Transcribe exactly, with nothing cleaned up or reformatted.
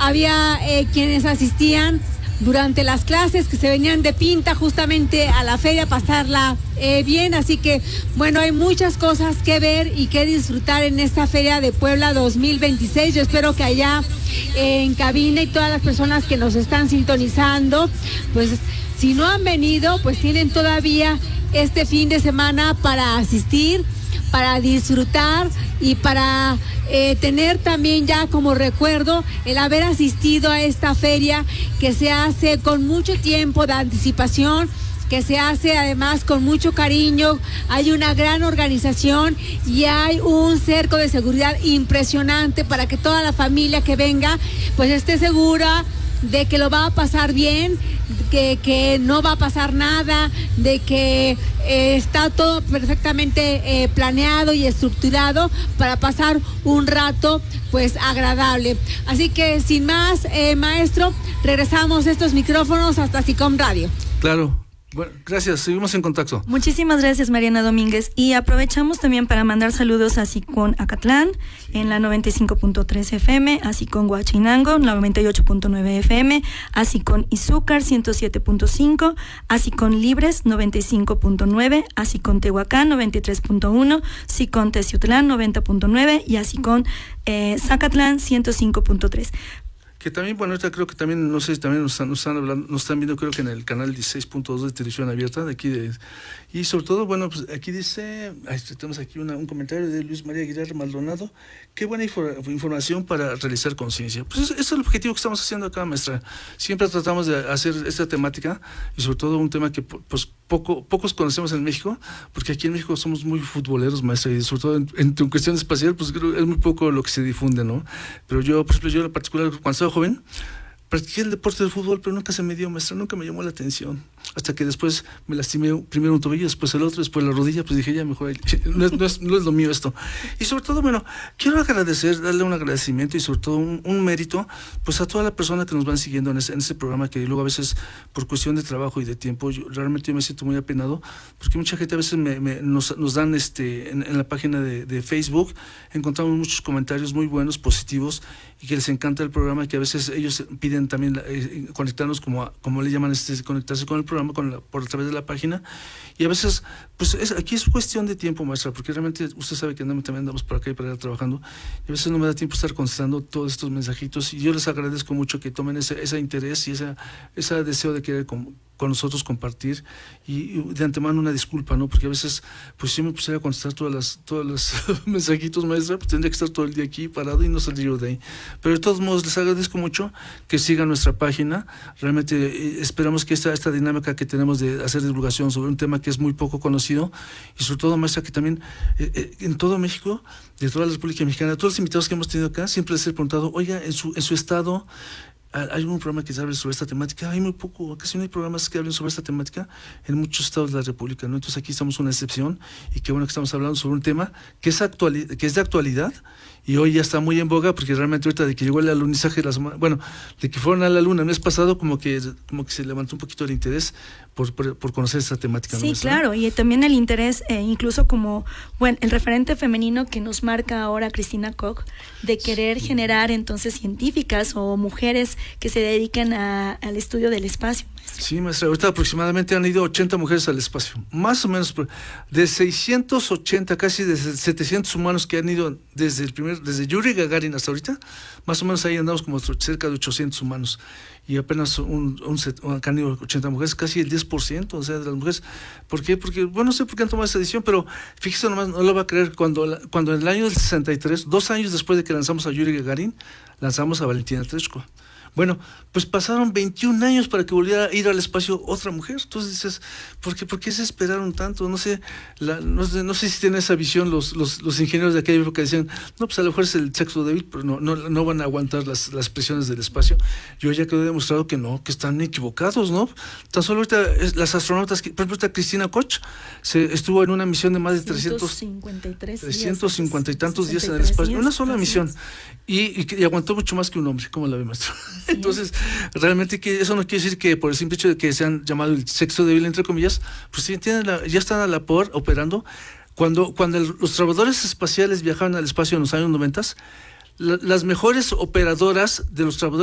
había eh, quienes asistían durante las clases, que se venían de pinta justamente a la feria a pasarla eh, bien, así que bueno, hay muchas cosas que ver y que disfrutar en esta Feria de Puebla dos mil veintiséis. Yo espero que allá eh, en cabina y todas las personas que nos están sintonizando, pues si no han venido, pues tienen todavía este fin de semana para asistir, para disfrutar y para eh, tener también ya como recuerdo el haber asistido a esta feria que se hace con mucho tiempo de anticipación, que se hace además con mucho cariño. Hay una gran organización y hay un cerco de seguridad impresionante para que toda la familia que venga pues esté segura de que lo va a pasar bien, que, que no va a pasar nada, de que eh, está todo perfectamente eh, planeado y estructurado para pasar un rato pues agradable. Así que sin más, eh, maestro, regresamos estos micrófonos hasta SICOM Radio. Claro. Bueno, gracias, seguimos en contacto. Muchísimas gracias, Mariana Domínguez. Y aprovechamos también para mandar saludos a SICON Acatlán, sí, en la noventa y cinco punto tres F M, a SICON Huachinango, noventa y ocho punto nueve F M, a SICON Izúcar, ciento siete punto cinco, a SICON Libres, noventa y cinco punto nueve, a SICON Tehuacán, noventa y tres punto uno, SICON Teciutlán, noventa punto nueve y a SICON eh, Zacatlán, ciento cinco punto tres. Que también, bueno, ahorita creo que también, no sé si también nos están, nos están hablando, nos están viendo, creo que en el canal dieciséis punto dos de televisión abierta, de aquí de, y sobre todo, bueno, pues aquí dice, ahí tenemos aquí una, un comentario de Luis María Aguilar Maldonado, qué buena infor, información para realizar conciencia. Pues ese es el objetivo que estamos haciendo acá, maestra. Siempre tratamos de hacer esta temática, y sobre todo un tema que, pues, poco, pocos conocemos en México, porque aquí en México somos muy futboleros, maestra, y sobre todo en, en, en cuestión espacial, pues creo que es muy poco lo que se difunde, ¿no? Pero yo, por ejemplo, yo en particular, cuando estaba joven, practiqué el deporte del fútbol, pero nunca se me dio, maestra, nunca me llamó la atención. Hasta que después me lastimé primero un tobillo, después el otro, después la rodilla, pues dije, ya mejor, no es, no es, no es lo mío esto. Y sobre todo, bueno, quiero agradecer, darle un agradecimiento y sobre todo un, un mérito, pues a toda la persona que nos van siguiendo en ese, en ese programa, que luego a veces, por cuestión de trabajo y de tiempo, yo, realmente yo me siento muy apenado, porque mucha gente a veces me, me, nos, nos dan, este en, en la página de, de Facebook, encontramos muchos comentarios muy buenos, positivos, y que les encanta el programa, que a veces ellos piden también eh, conectarnos, como, como le llaman, este, conectarse con el programa, con la, por a través de la página, y a veces, pues es, aquí es cuestión de tiempo, maestra, porque realmente usted sabe que andamos, también andamos por acá y para allá trabajando, y a veces no me da tiempo estar contestando todos estos mensajitos, y yo les agradezco mucho que tomen ese, ese interés y ese, ese deseo de querer con, con nosotros compartir, y, y de antemano una disculpa, ¿no? Porque a veces, pues si me pusiera a contestar todas las, todos los mensajitos, maestra, pues tendría que estar todo el día aquí parado y no salir de ahí. Pero de todos modos les agradezco mucho que sigan nuestra página. Realmente eh, esperamos que esta, esta dinámica que tenemos de hacer divulgación sobre un tema que es muy poco conocido, y sobre todo, maestra, que también eh, eh, en todo México, de toda la República Mexicana, todos los invitados que hemos tenido acá, siempre les he preguntado, oiga, en su, en su estado, ¿hay un programa que se hable sobre esta temática? Hay muy poco, casi no hay programas que hablen sobre esta temática en muchos estados de la República, ¿no? Entonces aquí estamos una excepción, y qué bueno que estamos hablando sobre un tema que es, actuali que es de actualidad, y hoy ya está muy en boga, porque realmente ahorita de que llegó el alunizaje, la semana, bueno, de que fueron a la luna el mes pasado, como que, como que se levantó un poquito el interés por, por, por conocer esta temática. Sí, ¿no? claro, y también el interés, eh, incluso como, bueno, el referente femenino que nos marca ahora Cristina Koch, de querer sí. generar entonces científicas o mujeres que se dediquen a, al estudio del espacio. Maestra. Sí, maestra, ahorita aproximadamente han ido ochenta mujeres al espacio, más o menos, de seiscientos ochenta, casi de setecientos humanos que han ido desde el primer, desde Yuri Gagarin hasta ahorita, más o menos ahí andamos como cerca de ochocientos humanos, y apenas un, un, un han ido ochenta mujeres, casi el diez por ciento, o sea, de las mujeres. ¿Por qué? Porque, bueno, no sé por qué han tomado esa decisión, pero fíjese nomás, no lo va a creer, cuando, cuando en el año del sesenta y tres, dos años después de que lanzamos a Yuri Gagarin, lanzamos a Valentina Tereshkova. Bueno, pues pasaron veintiún años para que volviera a ir al espacio otra mujer. Entonces dices, ¿por qué, por qué se esperaron tanto? No sé, la, no sé, no sé si tienen esa visión los, los, los ingenieros de aquella época, decían, no, pues a lo mejor es el sexo débil, pero no, no, no van a aguantar las, las presiones del espacio. Yo ya quedé demostrado que no, que están equivocados, ¿no? Tan solo ahorita es, las astronautas, por ejemplo, esta Cristina Koch se estuvo en una misión de más de trescientos cincuenta y tres trescientos cincuenta y tantos días en el espacio, una sola misión, y, y, y aguantó mucho más que un hombre, ¿cómo la ve, maestro? Entonces, realmente que eso no quiere decir que por el simple hecho de que se han llamado el sexo débil, entre comillas, pues sí, tienen la, ya están a la por operando. Cuando, cuando el, los trabajadores espaciales viajaban al espacio en los años noventa, la, las mejores operadoras de los trabajadores